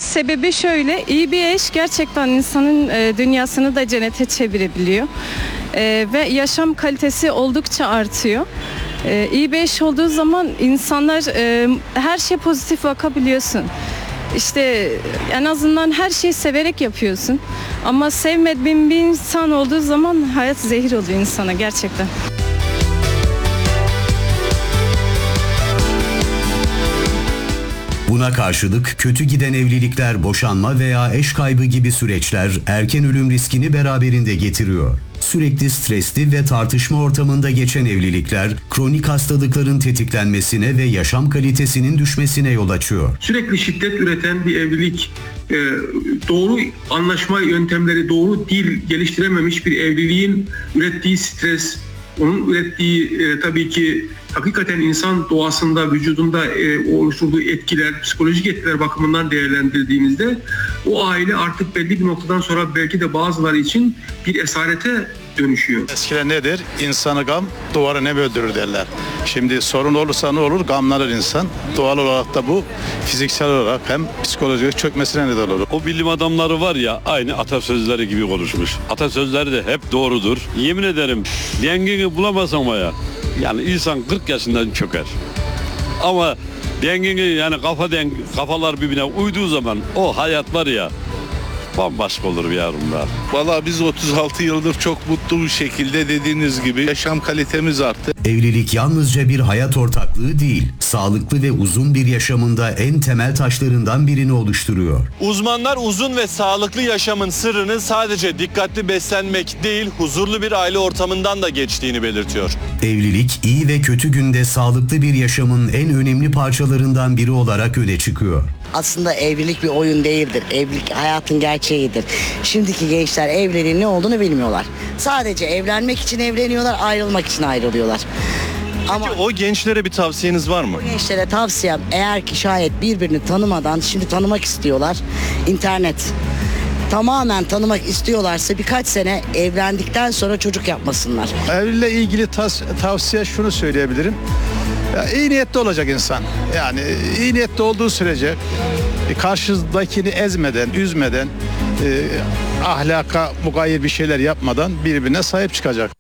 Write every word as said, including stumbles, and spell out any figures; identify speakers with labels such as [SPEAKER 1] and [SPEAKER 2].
[SPEAKER 1] Sebebi şöyle, iyi bir eş gerçekten insanın e, dünyasını da cennete çevirebiliyor. E, ve yaşam kalitesi oldukça artıyor. E, iyi bir eş olduğu zaman insanlar e, her şeye pozitif bakabiliyorsun. İşte en azından her şeyi severek yapıyorsun. Ama sevmediğin bir insan olduğu zaman hayat zehir oluyor insana gerçekten.
[SPEAKER 2] Buna karşılık kötü giden evlilikler, boşanma veya eş kaybı gibi süreçler erken ölüm riskini beraberinde getiriyor. Sürekli stresli ve tartışma ortamında geçen evlilikler, kronik hastalıkların tetiklenmesine ve yaşam kalitesinin düşmesine yol açıyor.
[SPEAKER 3] Sürekli şiddet üreten bir evlilik, doğru anlaşma yöntemleri, doğru dil geliştirememiş bir evliliğin ürettiği stres, onun ürettiği tabii ki hakikaten insan doğasında, vücudunda oluşturduğu etkiler, psikolojik etkiler bakımından değerlendirdiğimizde o aile artık belli bir noktadan sonra belki de bazıları için bir esarete dönüşüyor.
[SPEAKER 4] Eskiden nedir? İnsanı gam, duvarı ne öldürür derler. Şimdi sorun olursa ne olur? Gamlanır insan. Doğal olarak da bu fiziksel olarak hem psikolojik çökmesine neden olur.
[SPEAKER 5] O bilim adamları var ya, aynı atasözleri gibi konuşmuş. Atasözleri de hep doğrudur. Yemin ederim dengeni bulamazsam ya, yani insan kırk yaşından çöker. Ama dengeni, yani kafa denk, kafalar birbirine uyduğu zaman o hayat var ya, bambaşka olur yavrum da.
[SPEAKER 6] Vallahi biz otuz altı yıldır çok mutlu bir şekilde, dediğiniz gibi yaşam kalitemiz arttı.
[SPEAKER 2] Evlilik yalnızca bir hayat ortaklığı değil, sağlıklı ve uzun bir yaşamında en temel taşlarından birini oluşturuyor.
[SPEAKER 7] Uzmanlar uzun ve sağlıklı yaşamın sırrını sadece dikkatli beslenmek değil, huzurlu bir aile ortamından da geçtiğini belirtiyor.
[SPEAKER 2] Evlilik iyi ve kötü günde sağlıklı bir yaşamın en önemli parçalarından biri olarak öne çıkıyor.
[SPEAKER 8] Aslında evlilik bir oyun değildir. Evlilik hayatın gerçeğidir. Şimdiki gençler evliliğin ne olduğunu bilmiyorlar. Sadece evlenmek için evleniyorlar, ayrılmak için ayrılıyorlar. Ama
[SPEAKER 7] Peki o gençlere bir tavsiyeniz var mı?
[SPEAKER 8] bu gençlere tavsiyem, eğer ki şayet birbirini tanımadan, şimdi tanımak istiyorlar, internet. Tamamen tanımak istiyorlarsa birkaç sene evlendikten sonra çocuk yapmasınlar.
[SPEAKER 4] Evlilikle ilgili tas- tavsiye şunu söyleyebilirim. Ya, iyi niyetli olacak insan. Yani iyi niyetli olduğu sürece karşıdakini ezmeden, üzmeden, e, ahlaka mugayir bir şeyler yapmadan birbirine sahip çıkacak.